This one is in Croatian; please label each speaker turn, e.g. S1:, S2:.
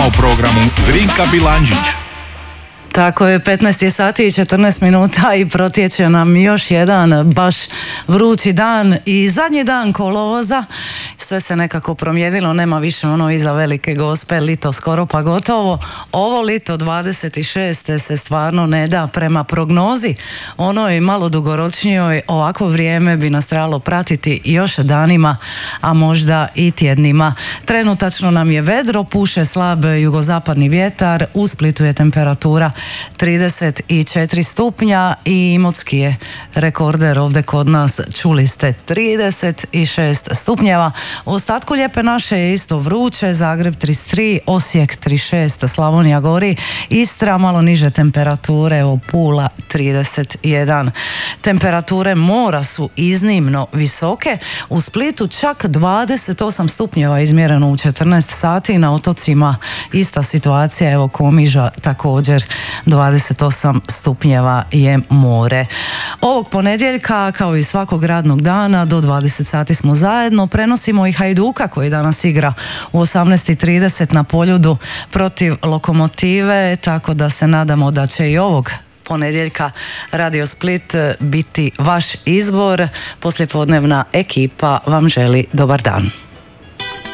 S1: o programu Zrinka Bilandžić.
S2: Tako je, 15 sati i 14 minuta i protječe nam još jedan baš vrući dan i zadnji dan kolovoza. Sve se nekako promijenilo, nema više ono iza Velike Gospe, lito skoro pa gotovo. Ovo lito 26. se stvarno ne da. Prema prognozi onoj malo dugoročnijoj, ovako vrijeme bi nas trebalo pratiti još danima, a možda i tjednima. Trenutačno nam je vedro, puše slab jugozapadni vjetar, u Splitu je temperatura 34 stupnja i Imotski je rekorder ovdje kod nas, čuli ste, 36 stupnjeva. U ostatku Lijepe naše je isto vruće, Zagreb 33, Osijek 36, Slavonija gori, Istra malo niže temperature, evo Pula 31. Temperature mora su iznimno visoke, u Splitu čak 28 stupnjeva izmjereno u 14 sati, na otocima ista situacija, evo Komiža također 28 stupnjeva je more. Ovog ponedjeljka, kao i svakog radnog dana, do 20 sati smo zajedno, prenosimo i Hajduka koji danas igra u 18:30 na Poljudu protiv Lokomotive, tako da se nadamo da će i ovog ponedjeljka Radio Split biti vaš izbor. Poslijepodnevna ekipa vam želi dobar dan.